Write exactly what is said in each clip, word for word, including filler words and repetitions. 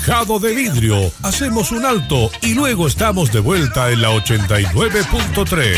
Tejado de vidrio. Hacemos un alto y luego estamos de vuelta en la ochenta y nueve punto tres.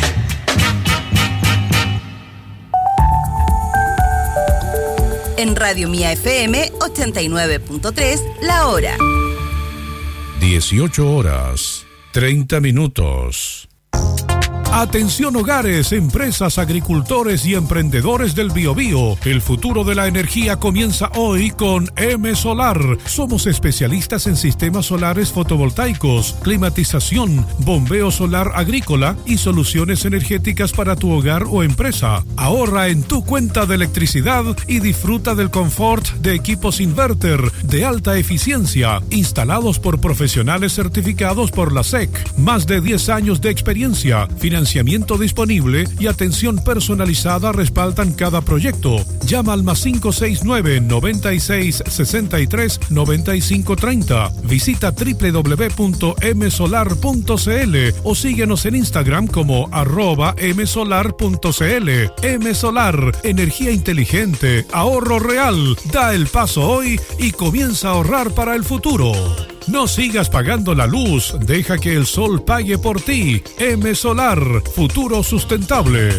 En Radio Mía F M ochenta y nueve punto tres, la hora. dieciocho horas, treinta minutos. Atención hogares, empresas, agricultores y emprendedores del Biobío. El futuro de la energía comienza hoy con M Solar. Somos especialistas en sistemas solares fotovoltaicos, climatización, bombeo solar agrícola y soluciones energéticas para tu hogar o empresa. Ahorra en tu cuenta de electricidad y disfruta del confort de equipos inverter de alta eficiencia, instalados por profesionales certificados por la S E C. Más de diez años de experiencia, financiamiento disponible y atención personalizada respaldan cada proyecto. Llama al más cinco seis nueve, noventa y seis, sesenta y tres, noventa y cinco treinta. Visita doble u doble u doble u punto m solar punto c l o síguenos en Instagram como arroba msolar punto c l. M Solar, energía inteligente, ahorro real. Da el paso hoy y comienza a ahorrar para el futuro. No sigas pagando la luz, deja que el sol pague por ti. M Solar, futuro sustentable.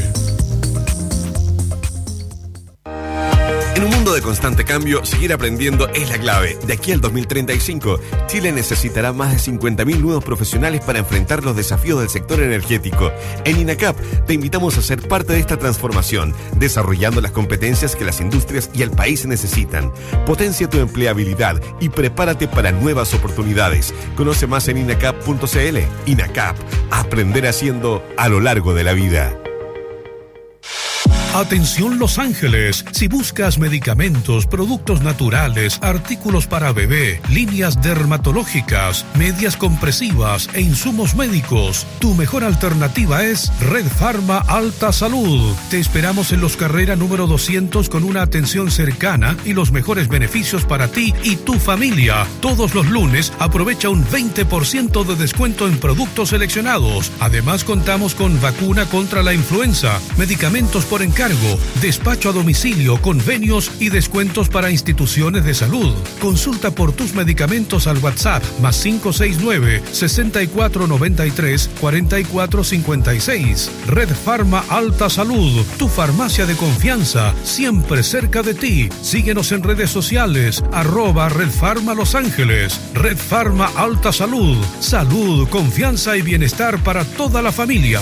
En un mundo de constante cambio, seguir aprendiendo es la clave. De aquí al dos mil treinta y cinco, Chile necesitará más de cincuenta mil nuevos profesionales para enfrentar los desafíos del sector energético. En INACAP te invitamos a ser parte de esta transformación, desarrollando las competencias que las industrias y el país necesitan. Potencia tu empleabilidad y prepárate para nuevas oportunidades. Conoce más en inacap punto c l. INACAP, aprender haciendo a lo largo de la vida. Atención Los Ángeles, si buscas medicamentos, productos naturales, artículos para bebé, líneas dermatológicas, medias compresivas e insumos médicos, tu mejor alternativa es Red Pharma Alta Salud. Te esperamos en Los Carrera número doscientos con una atención cercana y los mejores beneficios para ti y tu familia. Todos los lunes aprovecha un veinte por ciento de descuento en productos seleccionados. Además contamos con vacuna contra la influenza, medicamentos por encargo, despacho a domicilio, convenios y descuentos para instituciones de salud. Consulta por tus medicamentos al WhatsApp más cinco seis nueve, sesenta y cuatro noventa y tres, cuarenta y cuatro cincuenta y seis. Red Pharma Alta Salud, tu farmacia de confianza, siempre cerca de ti. Síguenos en redes sociales, arroba Red Pharma Los Ángeles. Red Pharma Alta Salud, salud, confianza y bienestar para toda la familia.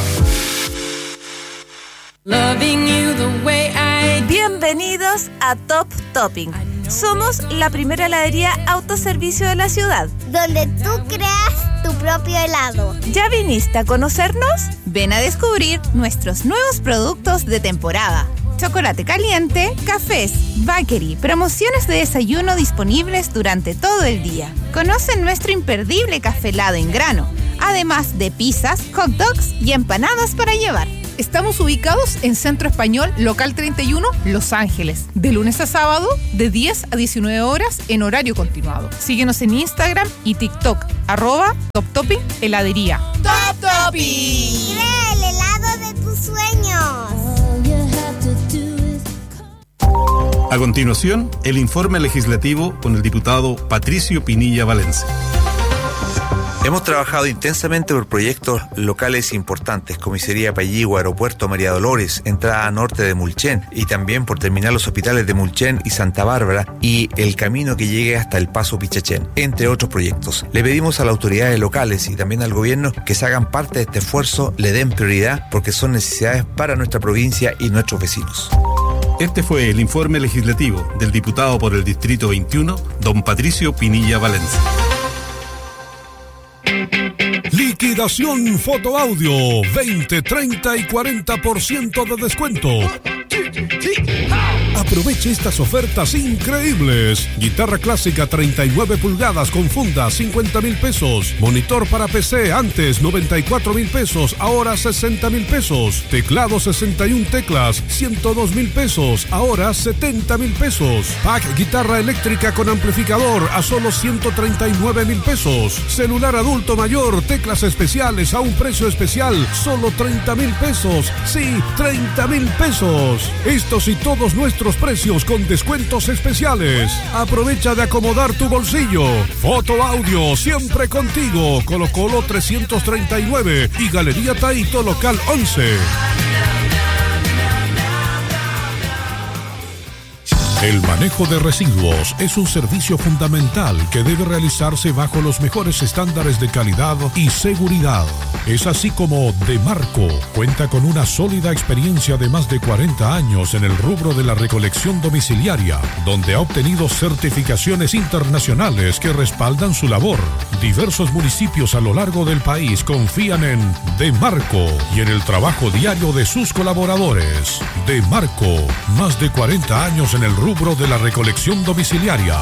Bienvenidos a Top Topping. Somos la primera heladería autoservicio de la ciudad, donde tú creas tu propio helado. ¿Ya viniste a conocernos? Ven a descubrir nuestros nuevos productos de temporada. Chocolate caliente, cafés, bakery, promociones de desayuno disponibles durante todo el día. Conoce nuestro imperdible café helado en grano, además de pizzas, hot dogs y empanadas para llevar. Estamos ubicados en Centro Español, local treinta y uno, Los Ángeles, de lunes a sábado, de diez a diecinueve horas, en horario continuado. Síguenos en Instagram y TikTok, arroba Top Topping Heladería. ¡Top Topping! ¡Crea el helado de tus sueños! A continuación, el informe legislativo con el diputado Patricio Pinilla Valencia. Hemos trabajado intensamente por proyectos locales importantes, Comisaría Palligua, Aeropuerto María Dolores, entrada norte de Mulchen, y también por terminar los hospitales de Mulchen y Santa Bárbara y el camino que llegue hasta el Paso Pichachén, entre otros proyectos. Le pedimos a las autoridades locales y también al gobierno que se hagan parte de este esfuerzo, le den prioridad porque son necesidades para nuestra provincia y nuestros vecinos. Este fue el informe legislativo del diputado por el Distrito veintiuno, don Patricio Pinilla Valencia. Liquidación Fotoaudio, veinte, treinta y cuarenta por ciento de descuento. Aproveche estas ofertas increíbles. Guitarra clásica treinta y nueve pulgadas con funda, cincuenta mil pesos. Monitor para P C, antes noventa y cuatro mil pesos, ahora sesenta mil pesos. Teclado sesenta y una teclas, ciento dos mil pesos, ahora setenta mil pesos. Pack guitarra eléctrica con amplificador a solo ciento treinta y nueve mil pesos. Celular adulto mayor, teclas especiales a un precio especial, solo treinta mil pesos. Sí, treinta mil pesos. Estos y todos nuestros nuestros precios con descuentos especiales. Aprovecha de acomodar tu bolsillo. Foto Audio, siempre contigo. Colo Colo trescientos treinta y nueve y Galería Taito, local once. El manejo de residuos es un servicio fundamental que debe realizarse bajo los mejores estándares de calidad y seguridad. Es así como Demarco cuenta con una sólida experiencia de más de cuarenta años en el rubro de la recolección domiciliaria, donde ha obtenido certificaciones internacionales que respaldan su labor. Diversos municipios a lo largo del país confían en Demarco y en el trabajo diario de sus colaboradores. Demarco, más de cuarenta años en el rubro de la recolección domiciliaria.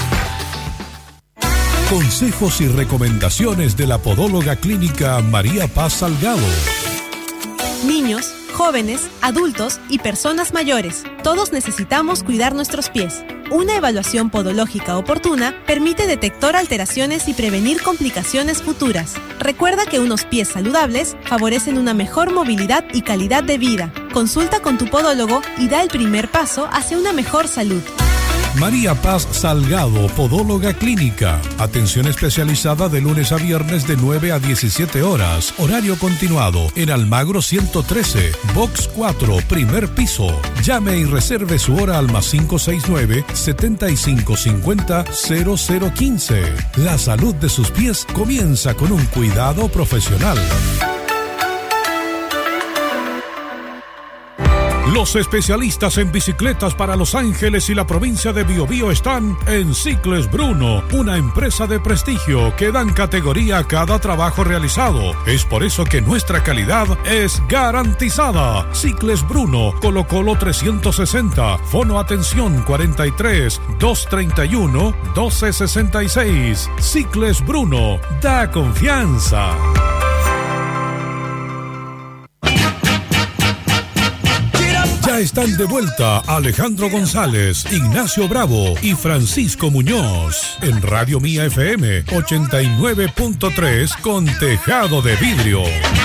Consejos y recomendaciones de la podóloga clínica María Paz Salgado. Niños, jóvenes, adultos y personas mayores, todos necesitamos cuidar nuestros pies. Una evaluación podológica oportuna permite detectar alteraciones y prevenir complicaciones futuras. Recuerda que unos pies saludables favorecen una mejor movilidad y calidad de vida. Consulta con tu podólogo y da el primer paso hacia una mejor salud. María Paz Salgado, podóloga clínica. Atención especializada de lunes a viernes de nueve a diecisiete horas. Horario continuado en Almagro ciento trece, Box cuatro, primer piso. Llame y reserve su hora al más cinco seis nueve, setenta y cinco cincuenta, cero cero quince. La salud de sus pies comienza con un cuidado profesional. Los especialistas en bicicletas para Los Ángeles y la provincia de Biobío están en Cicles Bruno, una empresa de prestigio que dan categoría a cada trabajo realizado. Es por eso que nuestra calidad es garantizada. Cicles Bruno, Colo Colo trescientos sesenta, Fono Atención cuarenta y tres, doscientos treinta y uno, doce sesenta y seis. Cicles Bruno, da confianza. Ya están de vuelta Alejandro González, Ignacio Bravo y Francisco Muñoz en Radio Mía F M ochenta y nueve punto tres con tejado de vidrio.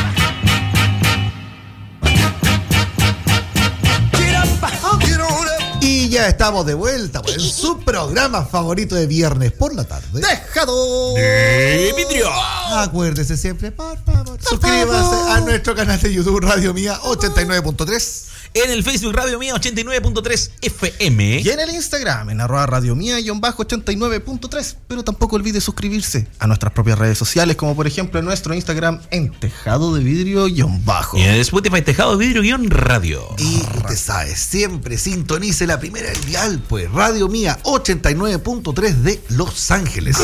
Y ya estamos de vuelta en su programa favorito de viernes por la tarde. Tejado de vidrio. Acuérdese siempre, por favor, suscríbase a nuestro canal de YouTube Radio Mía ochenta y nueve punto tres. En el Facebook Radio Mía ochenta y nueve punto tres F M. Y en el Instagram, en arroba Radio Mía ochenta y nueve punto tres. Pero tampoco olvide suscribirse a nuestras propias redes sociales, como por ejemplo en nuestro Instagram en Tejado de Vidrio guión bajo. Y en el Spotify Tejado de Vidrio guión radio. Y usted sabe, siempre sintonice la primera del dial, pues Radio Mía ochenta y nueve punto tres de Los Ángeles.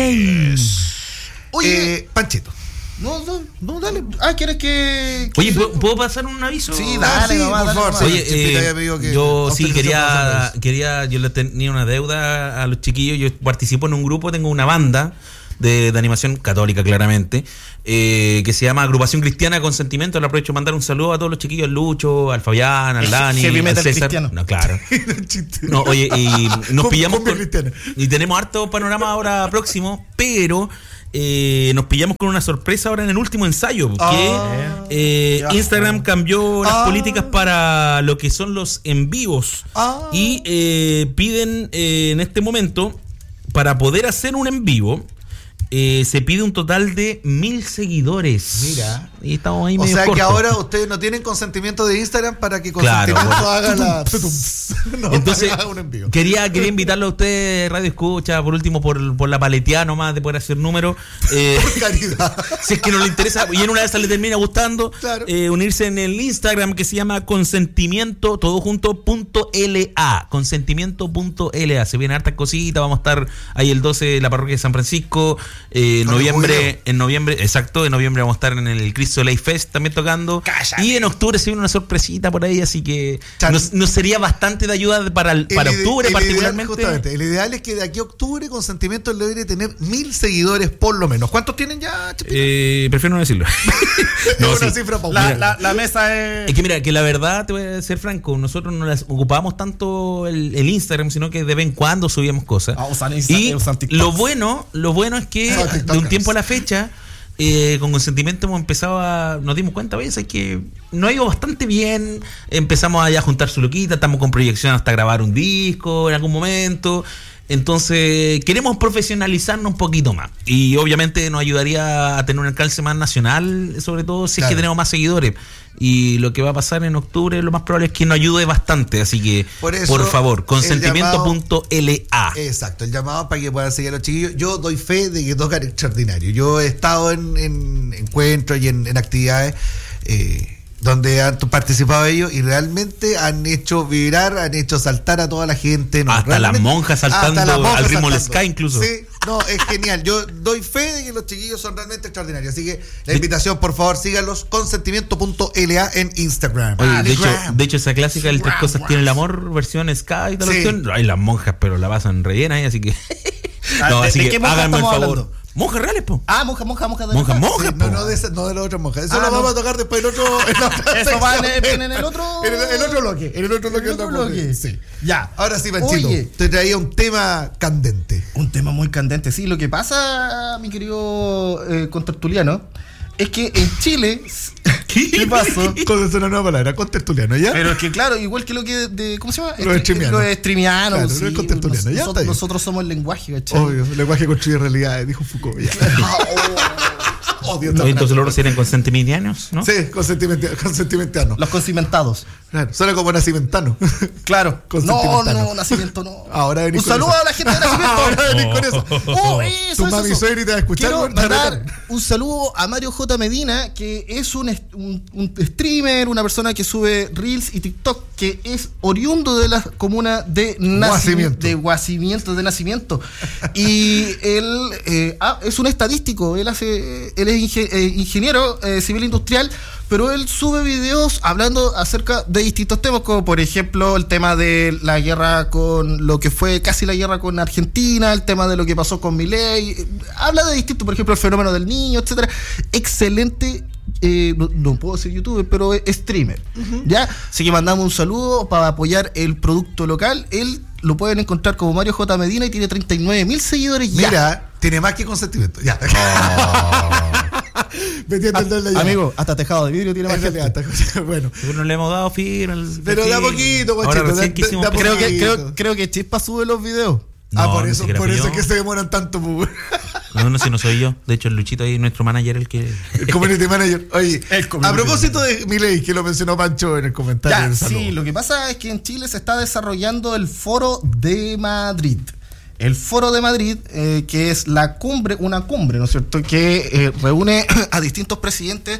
Es. Oye, eh, Panchito. No, no, no, dale. Ah, ¿quieres que...? Oye, ¿puedo, ¿puedo pasar un aviso? Sí, dale, sí, nomás, por favor. Oye, eh, que yo sí quería, quería, yo le tenía una deuda a los chiquillos. Yo participo en un grupo, tengo una banda de, de animación católica, claramente, eh, que se llama Agrupación Cristiana Consentimiento. Le aprovecho de mandar un saludo a todos los chiquillos, al Lucho, al Fabián, al Dani, al César. Cristiano. No, claro. No, oye, y nos pillamos con, y tenemos harto panorama ahora próximo, pero... Eh, nos pillamos con una sorpresa ahora en el último ensayo, que ah, eh, Instagram cambió las ah, políticas para lo que son los en vivos ah, y eh, piden eh, en este momento, para poder hacer un en vivo, eh, se pide un total de mil seguidores. Mira. Y estamos ahí o medio sea cortos. Que ahora ustedes no tienen consentimiento de Instagram para que consentimiento claro, haga la... no, entonces haga un envío. Quería, quería invitarlo a ustedes, Radio Escucha, por último, por, por la paleteada nomás de poder hacer números. Eh, por caridad. Si es que no le interesa, y en una de esas le termina gustando, claro. eh, unirse en el Instagram que se llama consentimiento, todo junto, punto la. Consentimiento punto la. Se vienen hartas cositas, vamos a estar ahí el doce de la parroquia de San Francisco. Eh, en noviembre, en noviembre, exacto, en noviembre vamos a estar en el Cristo Life Fest también tocando. Cállate. Y en octubre se viene una sorpresita por ahí, así que nos, nos sería bastante de ayuda para, el, para el octubre el particularmente. Ideal, justamente, el ideal es que de aquí a octubre Consentimiento logre tener mil seguidores por lo menos. ¿Cuántos tienen ya, Chepito? Eh, prefiero no decirlo. No, una sí. cifra para la, la, la mesa es... Es que mira, que la verdad, te voy a ser franco, nosotros no las ocupamos tanto el, el Instagram, sino que de vez en cuando subíamos cosas. Ah, usan y lo bueno, lo bueno es que de un tiempo a la fecha eh, con consentimiento hemos empezado a, nos dimos cuenta a veces que nos ha ido bastante bien, empezamos a ya juntar su loquita, estamos con proyección hasta grabar un disco en algún momento. Entonces queremos profesionalizarnos un poquito más y obviamente nos ayudaría a tener un alcance más nacional, sobre todo si claro. es que tenemos más seguidores, y lo que va a pasar en octubre lo más probable es que nos ayude bastante, así que por, eso, por favor, consentimiento punto L A. Exacto, el llamado para que puedan seguir a los chiquillos. Yo doy fe de que tocan extraordinario. Yo he estado en, en encuentros y en, en actividades eh, donde han participado ellos y realmente han hecho vibrar, han hecho saltar a toda la gente. No, hasta las monjas saltando las monjas al ritmo del ska incluso. Sí, no, es genial. Yo doy fe de que los chiquillos son realmente extraordinarios. Así que la invitación, por favor, síganlos, consentimiento punto L A en Instagram. Oye, de, hecho, de hecho, esa clásica del Tres Cosas Tiene el Amor, versión ska y tal, sí. Hay las monjas, pero la pasan rellena ahí, así que... no, ¿De, así ¿de que qué monjas háganme el favor. Hablando? Monjas reales, po. Ah, monjas, monjas, monjas. Monjas, monjas, sí, no, no, de esa, no de las otras monjas. Eso ah, lo no. vamos a tocar después en otro. En otra Eso va en el, en el otro. En el, el otro bloque. En el otro bloque. El otro bloque. Sí. Ya. Ahora sí, Panchito. Oye, te traía un tema candente. Un tema muy candente. Sí, lo que pasa, mi querido eh, contertuliano, es que en Chile. ¿Qué, ¿Qué pasó? Con una nueva palabra, contertuliano, ¿ya? Pero es que claro, igual que lo que de, ¿cómo se llama? Los extremianos. Los extremianos, claro, sí, no es contertuliano, nos, ya nosotros, nosotros somos el lenguaje, ¿cachai? Obvio, el lenguaje construye realidades, dijo Foucault. Ya. Oh, Dios, no, entonces los serían consentimientos, ¿no? Sí, consentimentanos. Los consimentados. Claro, suena como nacimentano. Claro. No, no, nacimiento no. Ahora venís un saludo eso. a la gente de nacimiento. Ahora venís con eso. Oh, eso, tu mami suegra te va a escuchar. Quiero mandar un saludo a Mario J. Medina, que es un, un, un streamer, una persona que sube Reels y TikTok, que es oriundo de la comuna de Nacimiento. De Guacimiento, de Nacimiento. Y él eh, ah, es un estadístico, él hace, él es ingeniero eh, civil industrial, pero él sube videos hablando acerca de distintos temas, como por ejemplo el tema de la guerra con lo que fue casi la guerra con Argentina, el tema de lo que pasó con Milei, habla de distintos, por ejemplo el fenómeno del niño, etcétera. Excelente, eh, no, no puedo ser youtuber, pero es streamer, uh-huh. ¿Ya? Así que mandamos un saludo para apoyar el producto local. Él lo pueden encontrar como Mario J. Medina y tiene treinta y nueve mil seguidores ya. Mira, tiene más que consentimiento. Ya. Oh. A, amigo, hasta tejado de vidrio tiene más gente. Bueno, pero no le hemos dado firma. Pero de a poquito, guachito. Da, da, da creo, que, creo, creo que Chispa sube los videos. No, ah, por eso, por eso es que se demoran tanto. No, no, si no soy yo. De hecho, el Luchito ahí, nuestro manager, el que. El community manager. Oye, community a propósito de Milei, que lo mencionó Pancho en el comentario. Ya, sí, lo que pasa es que en Chile se está desarrollando el Foro de Madrid. El Foro de Madrid, eh, que es la cumbre, una cumbre, ¿no es cierto?, que eh, reúne a distintos presidentes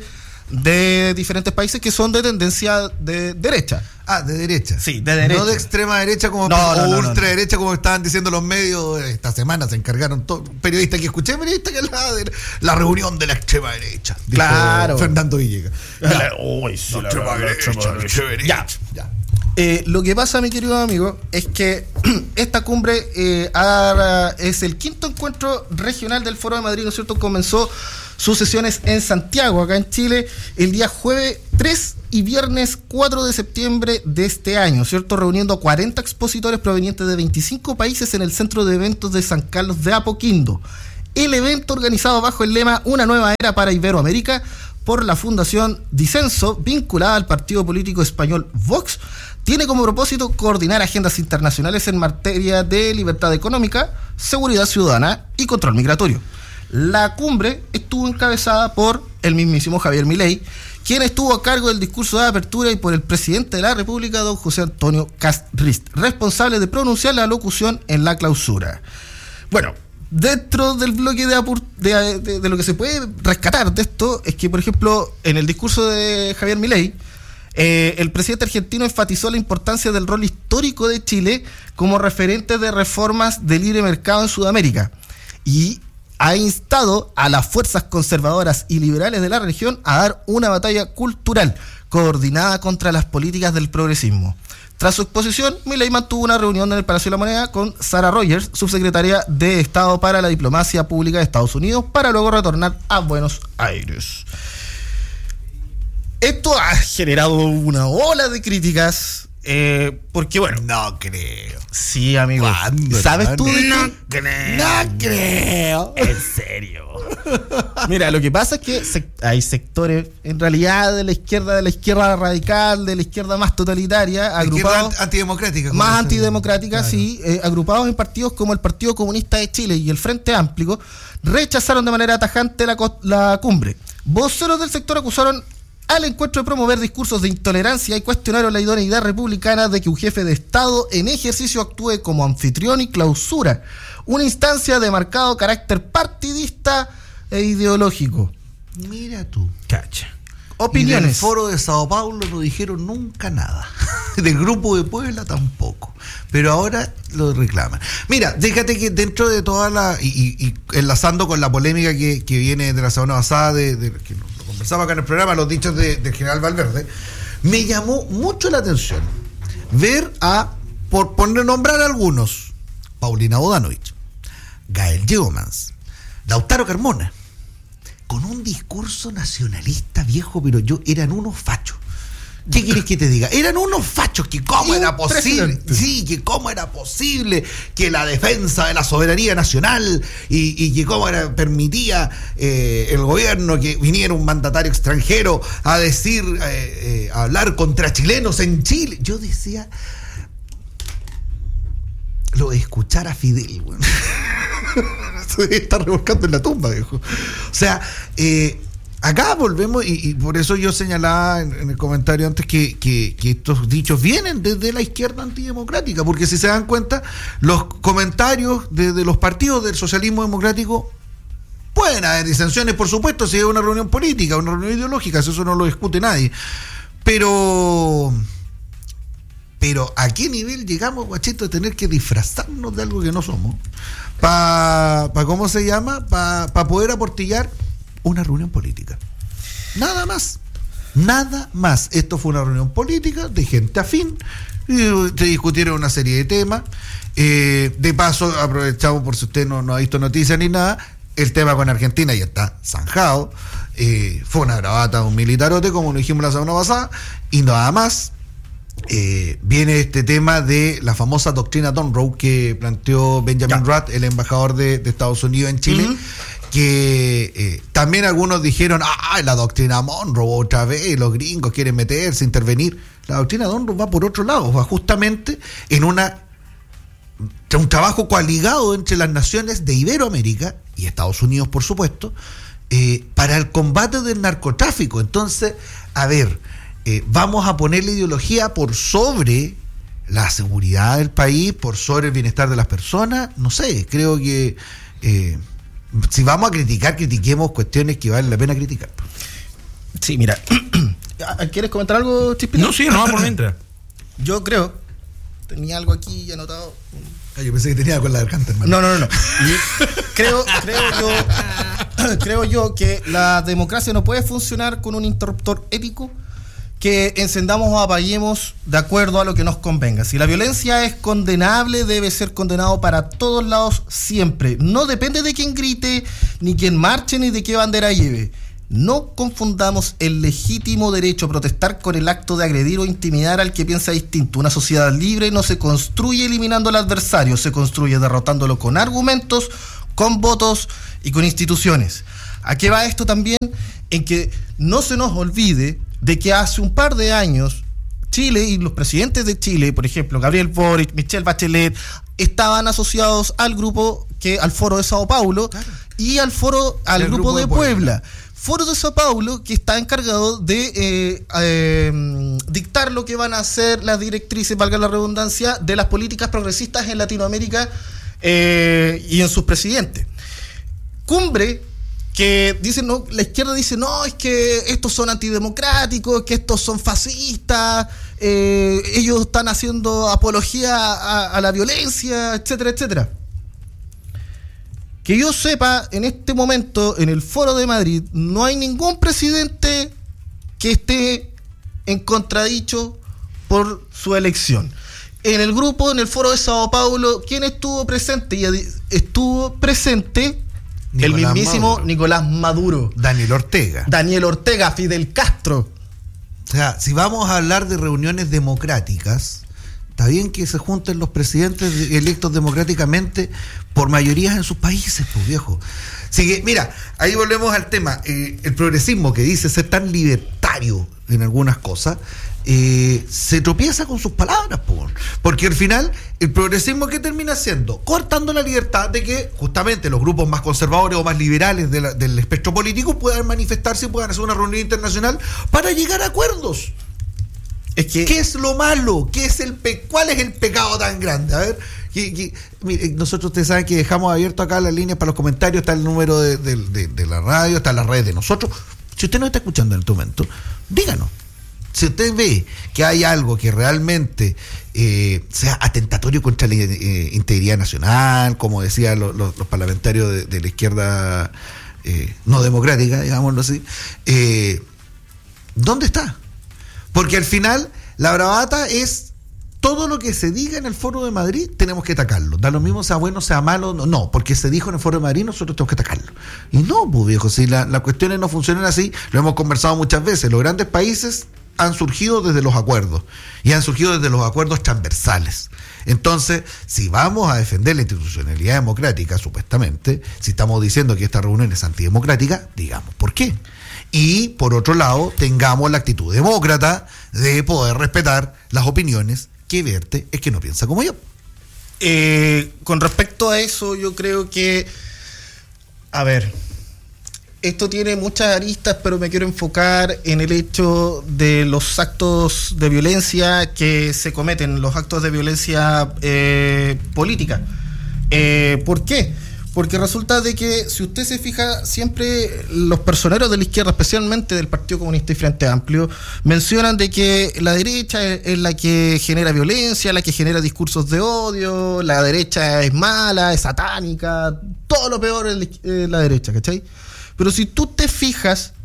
de diferentes países que son de tendencia de derecha. Ah, de derecha. Sí, de derecha. No de extrema derecha como no, o no, no, ultraderecha no, no. como estaban diciendo los medios esta semana. Se encargaron todos periodistas que escuché, periodistas que hablaba de la reunión de la extrema derecha. Claro. Fernando Villegas. Ya. Uy, sí, la extrema derecha, derecha. Ya, ya. Eh, lo que pasa, mi querido amigo, es que esta cumbre eh, ahora es el quinto encuentro regional del Foro de Madrid, ¿no es cierto? Comenzó sus sesiones en Santiago, acá en Chile, el día jueves tres y viernes cuatro de septiembre de este año, ¿cierto? Reuniendo a cuarenta expositores provenientes de veinticinco países en el Centro de Eventos de San Carlos de Apoquindo. El evento, organizado bajo el lema Una nueva era para Iberoamérica, por la Fundación Disenso, vinculada al partido político español Vox, tiene como propósito coordinar agendas internacionales en materia de libertad económica, seguridad ciudadana y control migratorio. La cumbre estuvo encabezada por el mismísimo Javier Milei, quien estuvo a cargo del discurso de apertura, y por el presidente de la República, don José Antonio Kast Rist, responsable de pronunciar la locución en la clausura. Bueno, dentro del bloque de, apur- de, de, de lo que se puede rescatar de esto es que, por ejemplo, en el discurso de Javier Milei, eh, el presidente argentino enfatizó la importancia del rol histórico de Chile como referente de reformas de libre mercado en Sudamérica, y ha instado a las fuerzas conservadoras y liberales de la región a dar una batalla cultural coordinada contra las políticas del progresismo. Tras su exposición, Milei mantuvo una reunión en el Palacio de la Moneda con Sarah Rogers, subsecretaria de Estado para la Diplomacia Pública de Estados Unidos, para luego retornar a Buenos Aires. Esto ha generado una ola de críticas Eh, porque bueno. No creo. Sí, amigo. ¿Sabes no, tú? De no que... creo. No creo. En serio. Mira, lo que pasa es que se... hay sectores, en realidad, de la izquierda, de la izquierda radical, de la izquierda más totalitaria, la agrupados. Antidemocrática. Más antidemocrática, claro. sí. Eh, agrupados en partidos como el Partido Comunista de Chile y el Frente Amplio, rechazaron de manera tajante la, la cumbre. Voceros del sector acusaron al encuentro de promover discursos de intolerancia y cuestionaron la idoneidad republicana de que un jefe de Estado en ejercicio actúe como anfitrión y clausura una instancia de marcado carácter partidista e ideológico. Mira tú. Cacha. Opiniones. Y del foro de Sao Paulo no dijeron nunca nada. Del grupo de Puebla tampoco. Pero ahora lo reclaman. Mira, déjate que dentro de toda la... Y, y, y enlazando con la polémica que, que viene de la semana pasada, de, de, que lo conversaba acá en el programa, los dichos de, del general Valverde, me llamó mucho la atención ver a, por poner nombrar a algunos, Paulina Bodanovich, Gael Yeomans, Lautaro Carmona, con un discurso nacionalista viejo, pero yo eran unos fachos. ¿Qué quieres que te diga? Eran unos fachos que cómo era posible, sí, que cómo era posible que la defensa de la soberanía nacional y, y que cómo era, permitía eh, el gobierno que viniera un mandatario extranjero a decir, eh, eh, a hablar contra chilenos en Chile. Yo decía, lo de escuchar a Fidel, bueno. Se debe estar revolcando en la tumba, viejo. O sea, eh, acá volvemos, y, y por eso yo señalaba en, en el comentario antes que, que, que estos dichos vienen desde la izquierda antidemocrática, porque si se dan cuenta, los comentarios de, de los partidos del socialismo democrático pueden haber disensiones, por supuesto, si es una reunión política, una reunión ideológica, eso no lo discute nadie. Pero... Pero ¿a qué nivel llegamos, guachito, de tener que disfrazarnos de algo que no somos? Para, pa, ¿cómo se llama? Para pa poder aportillar una reunión política. Nada más. Nada más. Esto fue una reunión política de gente afín. Y se discutieron una serie de temas. Eh, de paso, aprovechamos por si usted no, no ha visto noticias ni nada, el tema con Argentina ya está zanjado. Eh, fue una bravata, un militarote, como lo dijimos la semana pasada, y nada más. Eh, viene este tema de la famosa doctrina Monroe que planteó Benjamin Rudd, el embajador de, de Estados Unidos en Chile, uh-huh. que eh, también algunos dijeron, ah, la doctrina Monroe otra vez, los gringos quieren meterse, intervenir. La doctrina Monroe va por otro lado, va justamente en una un trabajo coaligado entre las naciones de Iberoamérica y Estados Unidos, por supuesto, eh, para el combate del narcotráfico. Entonces, a ver, Eh, vamos a poner la ideología por sobre la seguridad del país, por sobre el bienestar de las personas. No sé, creo que eh, si vamos a criticar, critiquemos cuestiones que vale la pena criticar. Sí, mira, ¿quieres comentar algo, Chispito? No, sí, no, por mientras. Yo creo, tenía algo aquí anotado. Ah, yo pensé que tenía con la garganta, hermano. No, no, no, no. creo, creo yo, creo yo que la democracia no puede funcionar con un interruptor épico que encendamos o apaguemos de acuerdo a lo que nos convenga. Si la violencia es condenable, debe ser condenado para todos lados siempre. No depende de quién grite, ni quién marche, ni de qué bandera lleve. No confundamos el legítimo derecho a protestar con el acto de agredir o intimidar al que piensa distinto. Una sociedad libre no se construye eliminando al adversario, se construye derrotándolo con argumentos, con votos y con instituciones. ¿A qué va esto también? En que no se nos olvide de que hace un par de años Chile y los presidentes de Chile, por ejemplo, Gabriel Boric, Michelle Bachelet, estaban asociados al grupo, que al Foro de Sao Paulo, claro, y al foro, al grupo, grupo de, de Puebla. Puebla. Foro de Sao Paulo, que está encargado de eh, eh, dictar lo que van a hacer las directrices, valga la redundancia, de las políticas progresistas en Latinoamérica eh, y en sus presidentes. Cumbre que dicen, no, la izquierda dice, no, es que estos son antidemocráticos, que estos son fascistas, eh, ellos están haciendo apología a, a la violencia, etcétera, etcétera. Que yo sepa, en este momento, en el Foro de Madrid, no hay ningún presidente que esté en contradicho por su elección. En el grupo, en el Foro de Sao Paulo, ¿quién estuvo presente? Y estuvo presente Nicolás el mismísimo Maduro. Nicolás Maduro. Daniel Ortega. Daniel Ortega, Fidel Castro. sea, si vamos a hablar de reuniones democráticas, está bien que se junten los presidentes electos democráticamente por mayorías en sus países, pues viejo. Así que, mira, ahí volvemos al tema. Eh, el progresismo, que dice ser tan libertario en algunas cosas, eh, se tropieza con sus palabras, po, porque al final el progresismo, ¿qué termina haciendo? Cortando la libertad de que justamente los grupos más conservadores o más liberales de la, del espectro político puedan manifestarse y puedan hacer una reunión internacional para llegar a acuerdos. Es que, ¿qué es lo malo? ¿Qué es el pe- ¿Cuál es el pecado tan grande? A ver, que, que, mire, nosotros, ustedes saben que dejamos abierto acá las líneas para los comentarios, está el número de, de, de, de la radio, está las redes de nosotros. Si usted no está escuchando en este momento, díganos. Si usted ve que hay algo que realmente eh, sea atentatorio contra la eh, integridad nacional, como decían lo, lo, los parlamentarios de, de la izquierda eh, no democrática, digámoslo así, eh, ¿dónde está? Porque al final la bravata es todo lo que se diga en el Foro de Madrid, tenemos que atacarlo. Da lo mismo sea bueno, sea malo, no, no, porque se dijo en el Foro de Madrid, nosotros tenemos que atacarlo. Y no, pues viejo, si la, las cuestiones no funcionan así, lo hemos conversado muchas veces, los grandes países han surgido desde los acuerdos, y han surgido desde los acuerdos transversales. Entonces, si vamos a defender la institucionalidad democrática, supuestamente, si estamos diciendo que esta reunión es antidemocrática, digamos por qué. Y, por otro lado, tengamos la actitud demócrata de poder respetar las opiniones que vierte el que no piensa como yo. Eh, con respecto a eso, yo creo que, a ver, esto tiene muchas aristas, pero me quiero enfocar en el hecho de los actos de violencia que se cometen, los actos de violencia eh, política. Eh, ¿Por qué? Porque resulta de que, si usted se fija, siempre los personeros de la izquierda, especialmente del Partido Comunista y Frente Amplio, mencionan de que la derecha es, es la que genera violencia, la que genera discursos de odio, la derecha es mala, es satánica, todo lo peor es la, eh, la derecha, ¿cachai? Pero si tú te fijas,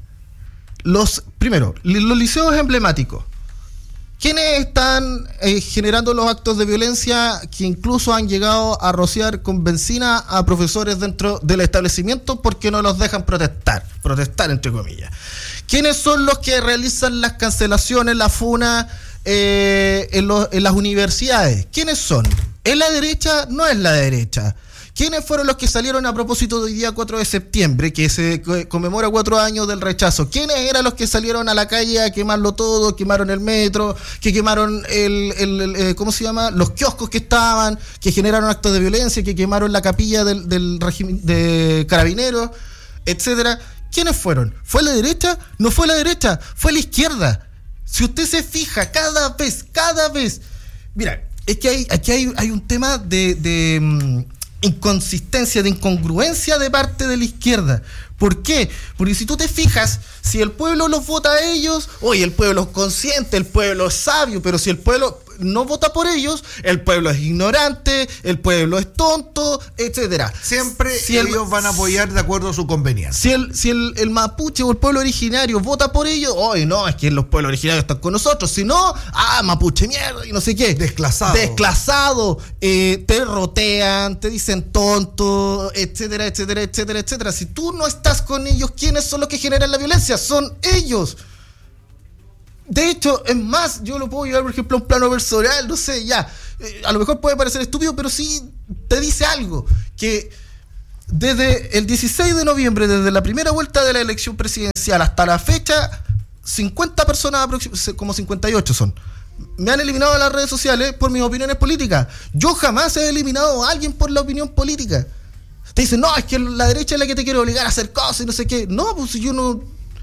los primero, los liceos emblemáticos, ¿quiénes están eh, generando los actos de violencia que incluso han llegado a rociar con benzina a profesores dentro del establecimiento porque no los dejan protestar? Protestar, entre comillas. ¿Quiénes son los que realizan las cancelaciones, la funa eh, en, los, en las universidades? ¿Quiénes son? ¿Es la derecha? No es la derecha. ¿Quiénes fueron los que salieron a propósito del día cuatro de septiembre, que se conmemora cuatro años del rechazo? ¿Quiénes eran los que salieron a la calle a quemarlo todo, quemaron el metro, que quemaron el, el, el, el ¿cómo se llama? Los kioscos que estaban, que generaron actos de violencia, que quemaron la capilla del, del régimen de Carabineros, etcétera? ¿Quiénes fueron? ¿Fue la derecha? No fue la derecha, fue la izquierda. Si usted se fija, cada vez, cada vez, mira, es que hay, aquí hay, hay un tema de, de um, inconsistencia, de incongruencia de parte de la izquierda. ¿Por qué? Porque si tú te fijas, si el pueblo los vota a ellos, oye, el pueblo es consciente, el pueblo es sabio, pero si el pueblo no vota por ellos, el pueblo es ignorante, el pueblo es tonto, etcétera. Siempre si ellos el, van a apoyar de acuerdo a su conveniencia. Si el, si el, el mapuche o el pueblo originario vota por ellos, oye, no, es que los pueblos originarios están con nosotros, si no, ah, mapuche mierda y no sé qué. Desclasado. Desclasado, eh, te rotean, te dicen tonto, etcétera, etcétera, etcétera, etcétera. Si tú no estás con ellos, ¿quiénes son los que generan la violencia? Son ellos. De hecho, es más, yo lo puedo llevar, por ejemplo, a un plano personal, no sé, ya, eh, a lo mejor puede parecer estúpido, pero sí te dice algo, que desde el dieciséis de noviembre, desde la primera vuelta de la elección presidencial hasta la fecha, cincuenta personas, como cincuenta y ocho son, me han eliminado de las redes sociales por mis opiniones políticas. Yo jamás he eliminado a alguien por la opinión política. Te dicen, no, es que la derecha es la que te quiere obligar a hacer cosas y no sé qué. No, pues yo no...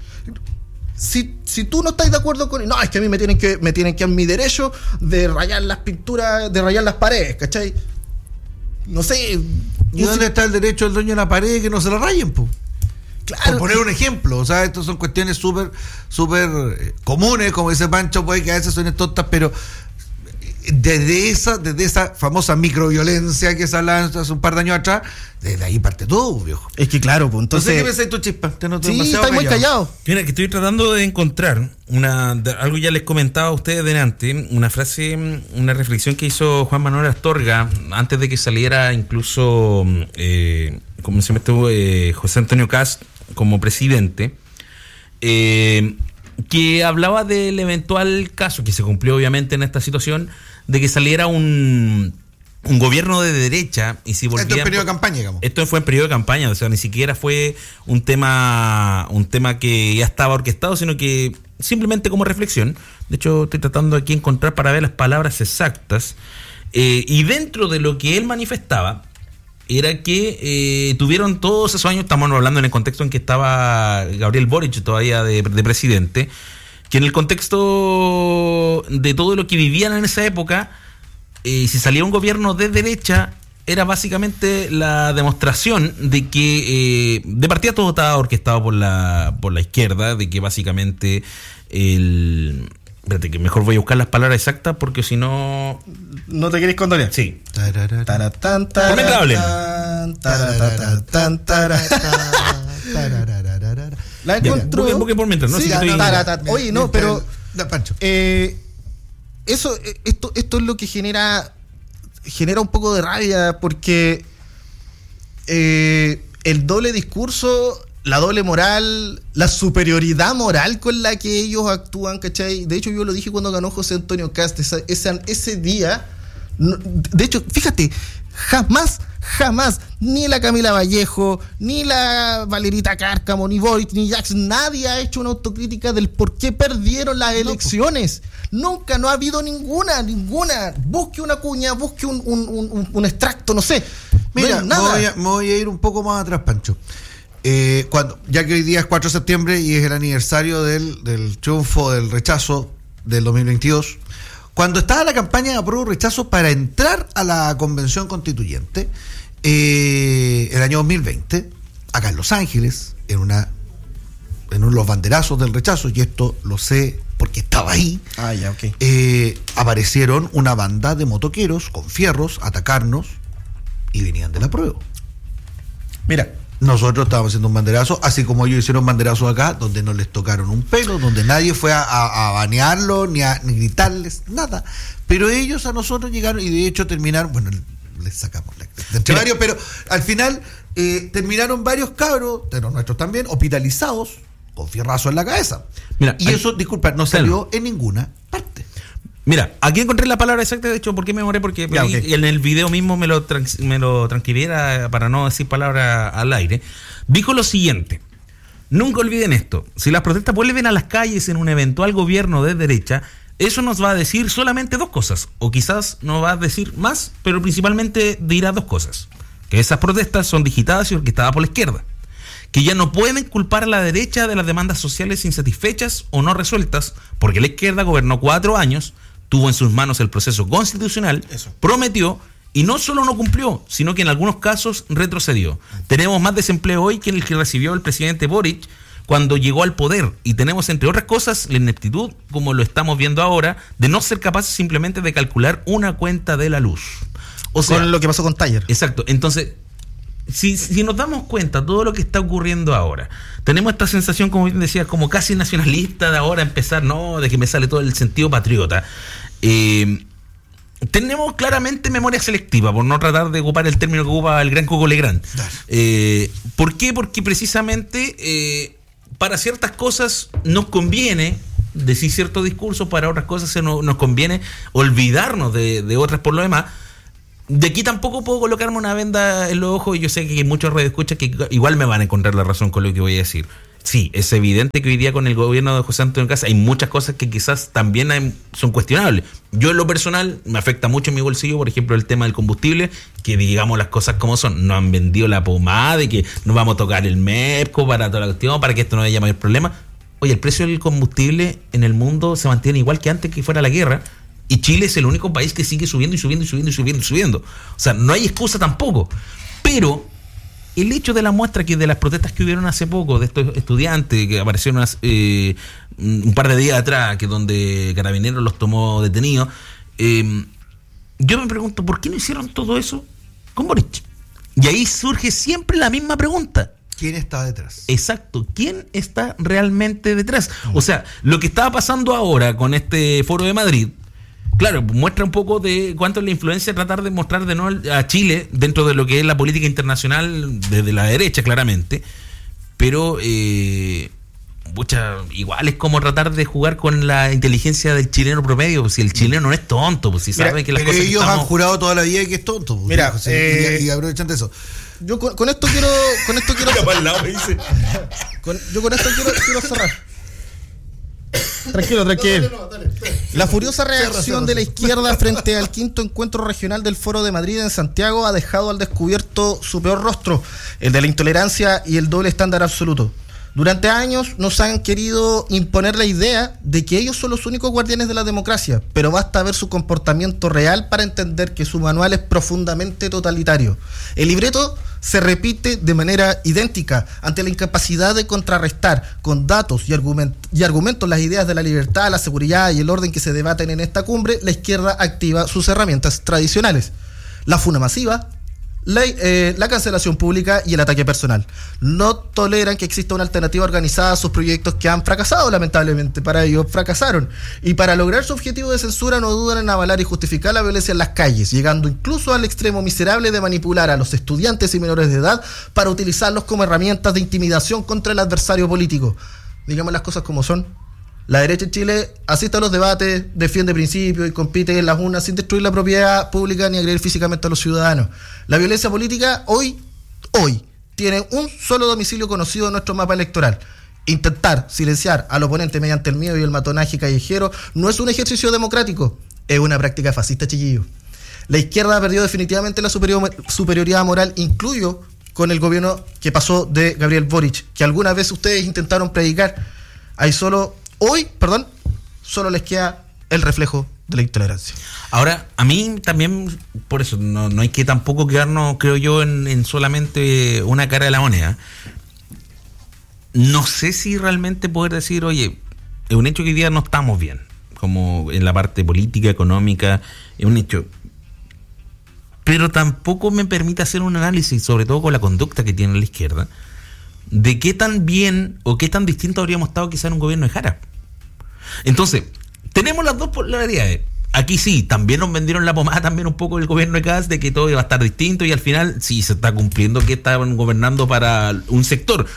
Si, si tú no estás de acuerdo con... No, es que a mí me tienen que me tienen que dar mi derecho de rayar las pinturas, de rayar las paredes, ¿cachai? No sé... ¿Y dónde sé. está el derecho del dueño de la pared que no se la rayen, po? Claro. Por poner un ejemplo, o sea, estas son cuestiones súper, súper eh, comunes, como dice Pancho, puede que a veces suenen tontas, pero desde esa, desde esa famosa microviolencia que se hablaba hace un par de años atrás, desde ahí parte todo, viejo. Es que claro, pues entonces... ¿qué pensás tú, Chispa? Te noto sí, estás muy callado. Mira, que estoy tratando de encontrar una de, algo ya les comentaba a ustedes delante, una frase, una reflexión que hizo Juan Manuel Astorga antes de que saliera incluso, eh, ¿cómo se llama esto? Eh, José Antonio Kast como presidente. Eh, que hablaba del eventual caso, que se cumplió obviamente en esta situación, de que saliera un, un gobierno de derecha. Y si volvían, esto en periodo de campaña, digamos. Esto fue en periodo de campaña, o sea, ni siquiera fue un tema, un tema que ya estaba orquestado, sino que simplemente como reflexión. De hecho, estoy tratando aquí de encontrar para ver las palabras exactas. Eh, y dentro de lo que él manifestaba, era que eh, tuvieron todos esos años, estamos hablando en el contexto en que estaba Gabriel Boric todavía de, de presidente, que en el contexto de todo lo que vivían en esa época, eh, si salía un gobierno de derecha, era básicamente la demostración de que eh, de partida todo estaba orquestado por la, por la izquierda, de que básicamente el... Espérate, que mejor voy a buscar las palabras exactas porque si no... ¿No te quieres condolear? Sí. Taratán, Ponme cable. La encontró. Busque, busque por mientras, ¿no? Sí, sí, estoy... Oye, no, pero... Eh, eso, esto, esto es lo que genera genera un poco de rabia porque eh, el doble discurso... La doble moral, la superioridad moral con la que ellos actúan, ¿cachai? De hecho, yo lo dije cuando ganó José Antonio Kast, esa, ese, ese día, no, de hecho, fíjate, jamás, jamás, ni la Camila Vallejo, ni la Valerita Cárcamo, ni Boric, ni Jackson, nadie ha hecho una autocrítica del por qué perdieron las elecciones. No, Nunca, no ha habido ninguna, ninguna. Busque una cuña, busque un, un, un, un extracto, no sé. Mira, no me, voy a, me voy a ir un poco más atrás, Pancho. Eh, cuando, ya que hoy día es cuatro de septiembre y es el aniversario del, del triunfo del rechazo del dos mil veintidós, cuando estaba la campaña de apruebo rechazo para entrar a la convención constituyente, eh, el año dos mil veinte, acá en Los Ángeles, en una en uno de los banderazos del rechazo, y esto lo sé porque estaba ahí, ah, ya, okay. eh, aparecieron una banda de motoqueros con fierros a atacarnos y venían del apruebo. Mira, nosotros estábamos haciendo un banderazo, así como ellos hicieron banderazos acá, donde no les tocaron un pelo, donde nadie fue a, a, a banearlo, ni a ni gritarles, nada. Pero ellos a nosotros llegaron y de hecho terminaron, bueno, les sacamos la entre varios, pero al final eh, terminaron varios cabros, de los nuestros también, hospitalizados, con fierrazo en la cabeza. Mira, y eso, disculpa, no salió en ninguna parte. Mira, aquí encontré la palabra exacta, de hecho, ¿por qué me demoré? Porque ya, okay. en el video mismo me lo, trans, me lo transcribiera para no decir palabra al aire. Dijo lo siguiente: nunca olviden esto, si las protestas vuelven a las calles en un eventual gobierno de derecha, eso nos va a decir solamente dos cosas, o quizás nos va a decir más, pero principalmente dirá dos cosas: que esas protestas son digitadas y orquestadas por la izquierda, que ya no pueden culpar a la derecha de las demandas sociales insatisfechas o no resueltas, porque la izquierda gobernó cuatro años, tuvo en sus manos el proceso constitucional, Eso. prometió y no solo no cumplió, sino que en algunos casos retrocedió. Tenemos más desempleo hoy que el que recibió el presidente Boric cuando llegó al poder, y tenemos, entre otras cosas, la ineptitud, como lo estamos viendo ahora, de no ser capaces simplemente de calcular una cuenta de la luz. O sea, con lo que pasó con Taller. Exacto. Entonces, si, si nos damos cuenta todo lo que está ocurriendo ahora, tenemos esta sensación, como bien decía, como casi nacionalista de ahora empezar, no, de que me sale todo el sentido patriota. Eh, tenemos claramente memoria selectiva, por no tratar de ocupar el término que ocupa el gran Coco Legrand. Eh, ¿Por qué? Porque precisamente eh, para ciertas cosas nos conviene decir ciertos discursos, para otras cosas se nos, nos conviene olvidarnos de, de otras por lo demás. De aquí tampoco puedo colocarme una venda en los ojos, y yo sé que hay muchos radioescuchas que igual me van a encontrar la razón con lo que voy a decir. Sí, es evidente que hoy día con el gobierno de José Antonio Kast hay muchas cosas que quizás también hay, son cuestionables. Yo en lo personal me afecta mucho en mi bolsillo, por ejemplo, el tema del combustible, que digamos las cosas como son. Nos han vendido la pomada de que nos vamos a tocar el MEPCO para toda la cuestión, para que esto no haya mayor problema. Oye, el precio del combustible en el mundo se mantiene igual que antes que fuera la guerra, y Chile es el único país que sigue subiendo y subiendo y subiendo y subiendo y subiendo. O sea, no hay excusa tampoco. Pero el hecho de la muestra que de las protestas que hubieron hace poco, de estos estudiantes que aparecieron hace, eh, un par de días atrás, que donde Carabineros los tomó detenidos, eh, yo me pregunto, ¿por qué no hicieron todo eso con Boric? Y ahí surge siempre la misma pregunta: ¿quién está detrás? Exacto, ¿quién está realmente detrás? O sea, lo que estaba pasando ahora con este Foro de Madrid, claro, muestra un poco de cuánto es la influencia tratar de mostrar de nuevo a Chile dentro de lo que es la política internacional desde la derecha, claramente. Pero eh, pucha, igual es como tratar de jugar con la inteligencia del chileno promedio, pues si el chileno no es tonto, pues si Mira, sabe que las pero cosas ellos estamos... han jurado toda la vida que es tonto. Pues, Mira, José, eh, y, y aprovechan de eso. Yo con, con esto quiero con esto quiero con, yo con esto quiero, quiero cerrar. Tranquilo, tranquilo. No, dale, no, dale, La furiosa reacción Cierra, cierra, de la cierra. izquierda frente al quinto encuentro regional del Foro de Madrid en Santiago ha dejado al descubierto su peor rostro, el de la intolerancia y el doble estándar absoluto. Durante años nos han querido imponer la idea de que ellos son los únicos guardianes de la democracia, pero basta ver su comportamiento real para entender que su manual es profundamente totalitario. El libreto se repite de manera idéntica. Ante la incapacidad de contrarrestar con datos y, argument- y argumentos las ideas de la libertad, la seguridad y el orden que se debaten en esta cumbre, la izquierda activa sus herramientas tradicionales: la funa masiva, La, eh, la cancelación pública y el ataque personal. No toleran que exista una alternativa organizada a sus proyectos que han fracasado, lamentablemente. Para ellos fracasaron. Y para lograr su objetivo de censura no dudan en avalar y justificar la violencia en las calles, llegando incluso al extremo miserable de manipular a los estudiantes y menores de edad para utilizarlos como herramientas de intimidación contra el adversario político. Digamos las cosas como son. La derecha en Chile asiste a los debates, defiende principios y compite en las urnas sin destruir la propiedad pública ni agredir físicamente a los ciudadanos. La violencia política hoy, hoy, tiene un solo domicilio conocido en nuestro mapa electoral: intentar silenciar al oponente mediante el miedo y el matonaje callejero no es un ejercicio democrático, es una práctica fascista, chiquillo. La izquierda perdió definitivamente la superior, superioridad moral, incluyo con el gobierno que pasó de Gabriel Boric, que alguna vez ustedes intentaron predicar. Hay solo... Hoy, perdón, solo les queda el reflejo de la intolerancia. Ahora, a mí también, por eso, no, no hay que tampoco quedarnos, creo yo, en, en solamente una cara de la moneda. No sé si realmente poder decir, oye, es un hecho que hoy día no estamos bien, como en la parte política, económica, es un hecho. Pero tampoco me permite hacer un análisis, sobre todo con la conducta que tiene la izquierda, de qué tan bien o qué tan distinto habríamos estado quizá en un gobierno de Jara. Entonces, tenemos las dos polaridades. Aquí sí, también nos vendieron la pomada también un poco el gobierno de Kast de que todo iba a estar distinto, y al final sí se está cumpliendo que estaban gobernando para un sector.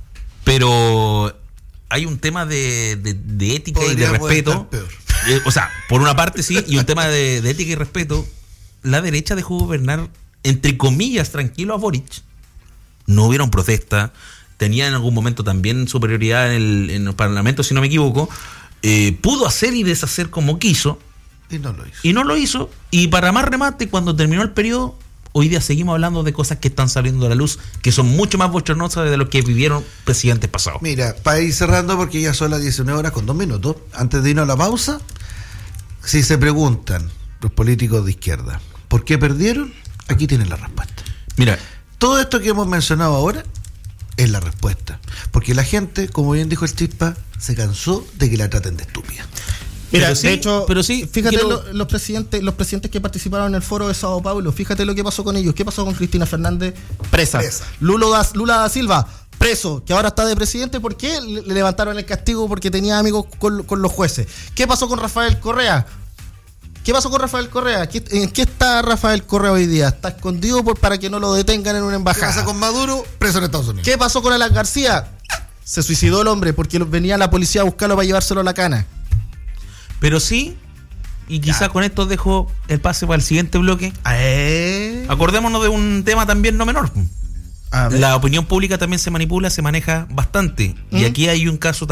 Pero hay un tema de, de, de ética y de respeto. Eh, o sea, por una parte sí, y un tema de, de ética y respeto. La derecha dejó gobernar, entre comillas, tranquilo a Boric. No hubieron protestas. Tenía en algún momento también superioridad en el, en el Parlamento, si no me equivoco. Eh, pudo hacer y deshacer como quiso. Y no lo hizo. Y no lo hizo. Y para más remate, cuando terminó el periodo, hoy día seguimos hablando de cosas que están saliendo a la luz, que son mucho más bochornosas de lo que vivieron presidentes pasados. Mira, para ir cerrando, porque ya son las diecinueve horas con dos minutos, antes de irnos a la pausa, si se preguntan los políticos de izquierda, ¿por qué perdieron? Aquí tienen la respuesta. Mira, todo esto que hemos mencionado ahora es la respuesta. Porque la gente, como bien dijo el Chispa, se cansó de que la traten de estúpida. Mira, pero sí, de hecho, pero sí, fíjate quiero... lo, los presidentes, los presidentes que participaron en el foro de Sao Paulo, fíjate lo que pasó con ellos. ¿Qué pasó con Cristina Fernández? Presa. Presa. Lulo da, Lula da Silva, preso, que ahora está de presidente. ¿Por qué? Le, le levantaron el castigo porque tenía amigos con, con los jueces. ¿Qué pasó con Rafael Correa? ¿Qué pasó con Rafael Correa? ¿En qué está Rafael Correa hoy día? Está escondido por, para que no lo detengan en una embajada. ¿Qué pasa con Maduro? Preso en Estados Unidos. ¿Qué pasó con Alan García? Se suicidó el hombre porque venía la policía a buscarlo para llevárselo a la cana. Pero sí, y quizá ya. Con esto dejo el pase para el siguiente bloque. Eh. Acordémonos de un tema también no menor. La opinión pública también se manipula, se maneja bastante. ¿Mm? Y aquí hay un caso